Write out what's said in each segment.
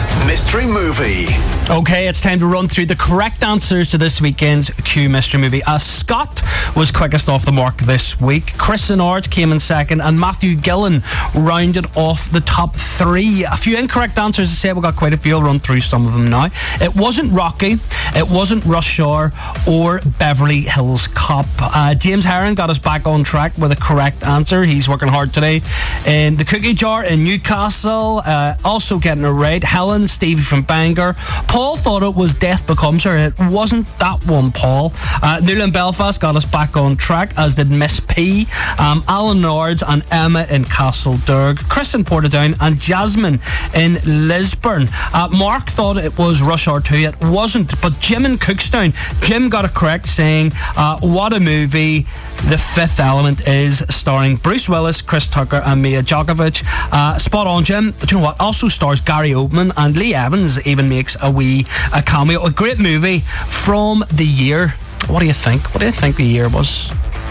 Mystery Movie. Okay, it's time to run through the correct answers to this weekend's Q Mystery Movie. Scott was quickest off the mark this week. Chris Sinard came in second, and Matthew Gillen rounded off the top three. A few incorrect answers to say. We've got quite a few. I'll run through some of them now. It wasn't Rocky, it wasn't Rush Hour, or Beverly Hills Cop. James Herron got us back on track with a correct answer. He's working hard today in the cookie jar in Newcastle. Also getting it right, Helen, Stevie from Bangor. Paul thought it was Death Becomes Her. It wasn't that one, Paul. Neil in Belfast got us back on track, as did Miss P, Alan Nords and Emma in Castlederg, Chris in Portadown, and Jasmine in Lisburn. Mark thought it was Rush Hour 2. It wasn't, but Jim in Cookstown, Jim got it correct, saying what a movie The Fifth Element is, starring Bruce Willis, Chris Tucker and Mia Djokovic. Spot on, Jim. Do you know what? Also stars Gary Oldman, and Lee Evans even makes a cameo. A great movie from the year. What do you think? What do you think the year was?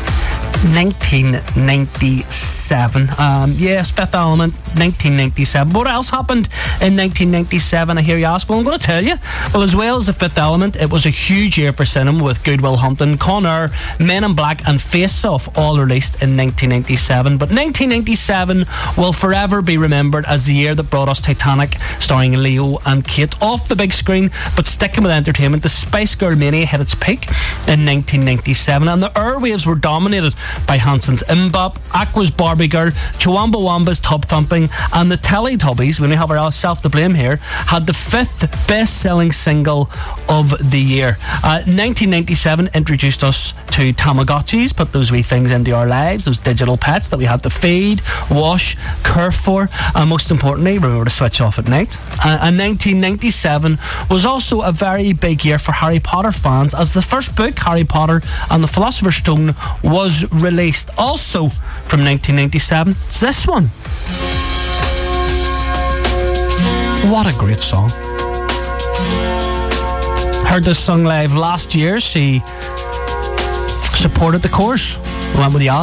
1997. Yes, Fifth Element, 1997. What else happened in 1997, I hear you ask? Well, I'm going to tell you. Well, as well as the Fifth Element, it was a huge year for cinema, with Good Will Hunting, Con Air, Men in Black and Face Off all released in 1997. But 1997 will forever be remembered as the year that brought us Titanic, starring Leo and Kate, off the big screen. But sticking with entertainment, the Spice Girl mania hit its peak in 1997, and the airwaves were dominated by Hanson's Mbop, Aqua's Barbie Girl, Chuamba Wamba's Tub Thumping, and the Teletubbies, we only have ourselves to blame here, had the fifth best-selling single of the year. 1997 introduced us to Tamagotchis, put those wee things into our lives, those digital pets that we had to feed, wash, care for, and most importantly, remember to switch off at night. And 1997 was also a very big year for Harry Potter fans, as the first book, Harry Potter and the Philosopher's Stone, was released. Also from 1997, it's this one. What a great song. Heard this sung live last year. She supported the course. Went with the